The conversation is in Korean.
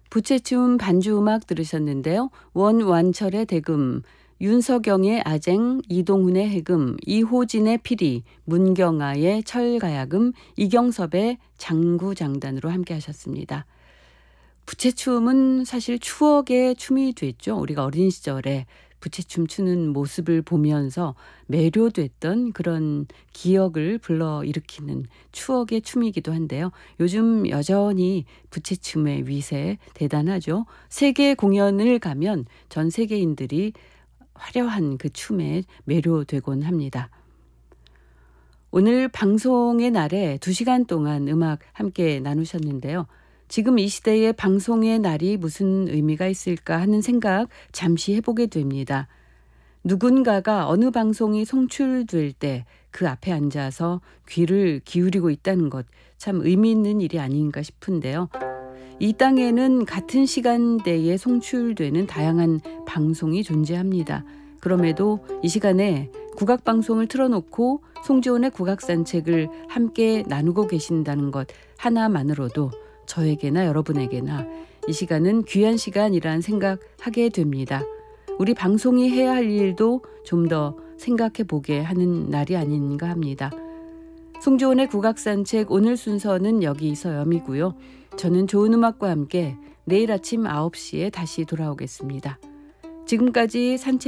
부채춤 반주 음악 들으셨는데요. 원완철의 대금, 윤서경의 아쟁, 이동훈의 해금, 이호진의 피리, 문경아의 철가야금, 이경섭의 장구장단으로 함께 하셨습니다. 부채춤은 사실 추억의 춤이 됐죠. 우리가 어린 시절에 부채춤 추는 모습을 보면서 매료됐던 그런 기억을 불러일으키는 추억의 춤이기도 한데요. 요즘 여전히 부채춤의 위세 대단하죠. 세계 공연을 가면 전 세계인들이 화려한 그 춤에 매료되곤 합니다. 오늘 방송의 날에 2시간 동안 음악 함께 나누셨는데요. 지금 이 시대의 방송의 날이 무슨 의미가 있을까 하는 생각 잠시 해보게 됩니다. 누군가가 어느 방송이 송출될 때 그 앞에 앉아서 귀를 기울이고 있다는 것 참 의미 있는 일이 아닌가 싶은데요. 이 땅에는 같은 시간대에 송출되는 다양한 방송이 존재합니다. 그럼에도 이 시간에 국악방송을 틀어놓고 송지온의 국악산책을 함께 나누고 계신다는 것 하나만으로도 저에게나 여러분에게나 이 시간은 귀한 시간이란 생각하게 됩니다. 우리 방송이 해야 할 일도 좀 더 생각해 보게 하는 날이 아닌가 합니다. 송지온의 국악산책 오늘 순서는 여기서 여미고요. 저는 좋은 음악과 함께 내일 아침 9시에 다시 돌아오겠습니다. 지금까지 산책